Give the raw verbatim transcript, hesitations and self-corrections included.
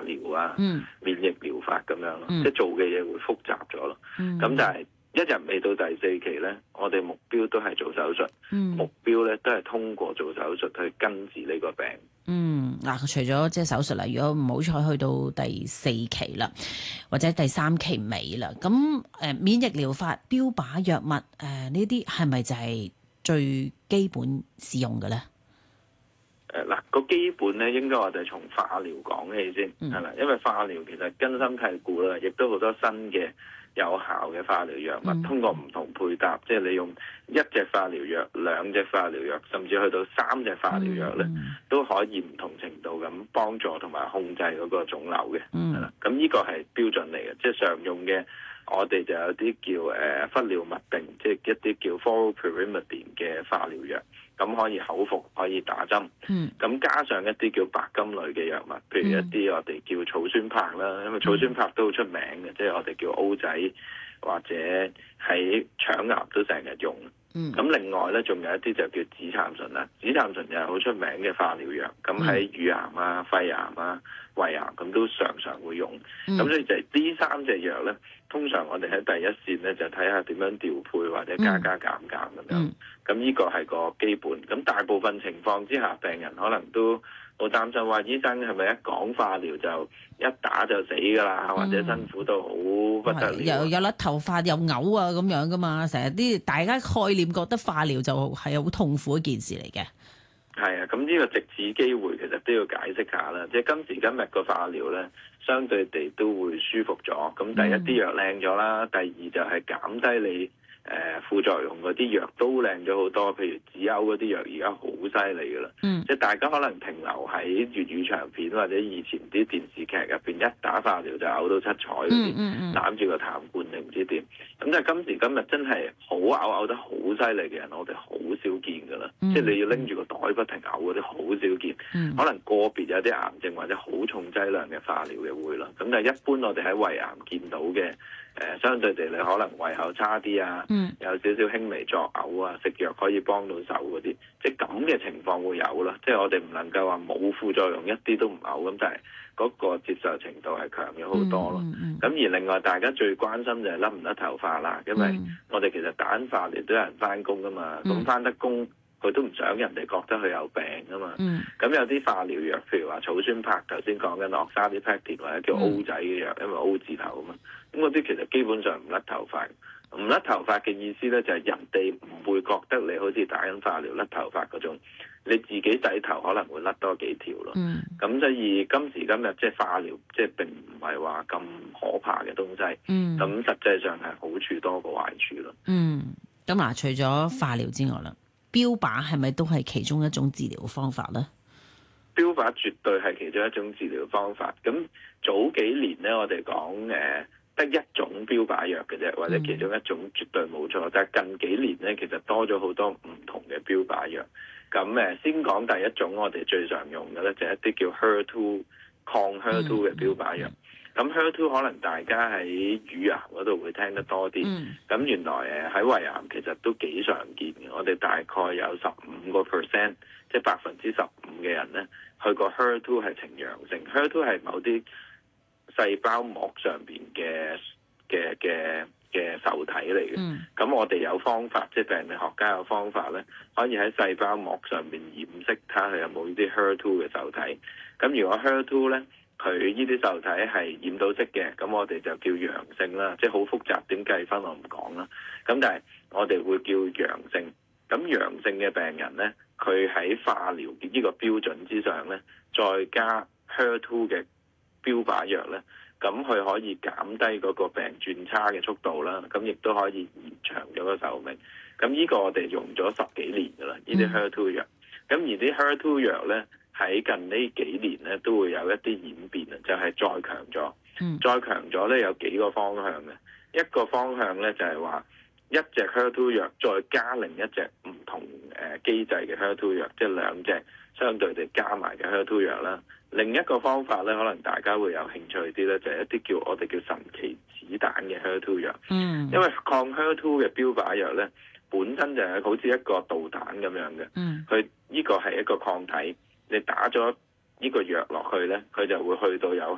療啊、 嗯、 免疫療法咁樣咯， 嗯、 即係做嘅嘢會複雜咗咯。咁、 嗯、 但係一日未到第四期咧，我哋目標都係做手術， 嗯、 目標咧都係通過做手術去根治呢個病。 嗯，嗱，除咗即係手術啦，如果唔好彩去到第四期啦，或者第三期尾啦，咁誒、呃、免疫療法、標靶藥物誒呢啲係咪就係最基本使用嘅咧？ 誒嗱，個基本咧應該我哋從化療講起先，係啦、嗯，因為化療其實根深蒂固啦，亦都好多新嘅有效嘅化療藥物，嗯、通過唔同配搭，即係你用一隻化療藥、兩隻化療藥，甚至去到三隻化療藥咧，嗯、都可以唔同程度咁幫助同埋控制嗰個腫瘤嘅，係啦、嗯，咁呢個係標準嚟嘅，即係常用嘅。我哋就有啲叫誒氟尿嘧啶，即係一啲叫 fluoropyrimidine 嘅化療藥，咁可以口服，可以打針。嗯。咁加上一啲叫白金類嘅藥物，譬如一啲我哋叫草酸柏啦，因為草酸柏都好出名嘅，即係我哋叫 O 仔，或者喺腸癌都成日用。嗯。咁另外咧，仲有一啲就叫紫杉醇啦，紫杉醇又係好出名嘅化療藥，咁喺乳癌啊、肺癌啊、胃癌咁都常常會用。咁、嗯、所以就係呢三隻藥咧。通常我哋喺第一線咧就睇下點樣調配或者加加減減咁樣，咁呢、嗯、個係個基本。咁大部分情況之下，病人可能都好擔心話，醫生係咪一講化療就一打就死㗎啦，嗯、或者辛苦到好不得了， 又有甩頭髮又嘔啊咁樣㗎嘛，成日啲大家概念覺得化療就係好痛苦一件事嚟嘅。 係啊，咁呢個藉此機會其實都要解釋下啦，即係今時今日個化療咧，相對地都會舒服咗。咁第一啲藥靚咗啦，第二就係減低你誒、呃、副作用嗰啲藥都靚咗好多，譬如止嘔嗰啲藥而家好犀利㗎啦。嗯，即係大家可能停留喺粵語長片或者以前啲電視劇入邊，一打化療就嘔到七彩嗰啲，攬住、嗯嗯、個痰罐定唔知點。咁但係今時今日真係好嘔嘔得好犀利嘅人，我哋好少見㗎啦。嗯、即係你要拎住個袋不停嘔嗰啲好少見。嗯、可能個別有啲癌症或者好重劑量嘅化療嘅會啦。咁但係一般我哋喺胃癌見到嘅。誒、呃，相對地你可能胃口差啲啊，嗯、有少少輕微作嘔啊，食藥可以幫到手嗰啲，即係咁嘅情況會有啦。即係我哋唔能夠話冇副作用，一啲都唔嘔咁，但係嗰個接受程度係強咗好多咯。咁、嗯嗯嗯、而另外大家最關心就係甩唔甩頭髮啦，因為我哋其實打緊化療都有人翻工噶嘛，咁翻得工佢都唔想人哋覺得佢有病噶嘛。咁、嗯、有啲化療藥，譬如話草酸柏，頭先講緊洛沙啲 pactide 或者叫 O 仔嘅藥，因為 O 字頭啊嘛。咁嗰啲其實基本上唔甩頭髮，唔甩頭髮嘅意思咧就係人哋唔會覺得你好似打緊化療甩頭髮嗰種，你自己洗頭可能會甩多幾條咯。咁、嗯、所以今時今日即係化療，即係並唔係話咁可怕嘅東西。咁、嗯、實際上係好處多過壞處咯。嗯， 咁嗱，除咗化療之外啦，標靶係咪都係其中一種治療方法咧？ 標靶絕對係其中一種治療方法。咁早幾年咧，我哋講誒。呃得一種標靶藥嘅啫，或者其中一種絕對冇錯。但係近幾年咧，其實多咗好多唔同嘅標靶藥。咁誒，先講第一種，我哋最常用嘅咧，就係一啲叫 H E R two 抗 H E R two 嘅標靶藥。咁 H E R two 可能大家喺乳癌嗰度會聽得多啲。咁、嗯、原來誒喺胃癌其實都幾常見嘅。我哋大概有十五個 percent，即係百分之十五嘅人咧，佢個 H E R two 係呈陽性。H E R two 係某啲細胞膜上邊嘅嘅嘅嘅受體嚟嘅，咁、嗯、我哋有方法，即係病理學家有方法咧，可以喺細胞膜上邊驗識睇下佢有冇呢啲 H E R two 嘅受體。咁如果 H E R two 咧，佢呢啲受體係驗到色嘅，咁我哋就叫陽性啦，即係好複雜點計分我唔講啦。咁但係我哋會叫陽性。咁陽性嘅病人咧，佢喺化療呢個標準之上咧，再加 H E R two 嘅標靶藥咧，咁佢可以減低嗰個病轉差嘅速度啦，咁亦都可以延長咗個壽命。咁呢個我哋用咗十幾年噶啦，呢啲 H E R two 藥。咁而啲 H E R two 藥咧，喺近呢幾年咧都會有一啲演變啊，就係、是、再強咗。嗯、再強咗咧有幾個方向嘅，一個方向咧就係、是、話一隻 H E R two 藥再加另一隻唔同誒機制嘅 H E R two 藥，即係兩隻相對地加埋嘅 H E R two 藥啦。另一個方法咧，可能大家會有興趣啲咧，就係、是、一啲叫我哋叫神奇子彈嘅 H E R two 藥。嗯，因為抗 H E R two 嘅標靶藥咧，本身就係好似一個導彈咁樣嘅。嗯，佢呢個係一個抗體，你打咗呢個藥落去咧，佢就會去到有